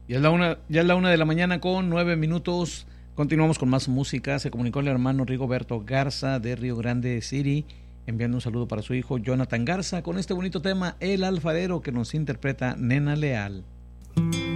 Ya es la una de la mañana con 9 minutos. Continuamos con más música. Se comunicó el hermano Rigoberto Garza de Río Grande City, enviando un saludo para su hijo Jonathan Garza con este bonito tema, El Alfarero, que nos interpreta Nena Leal.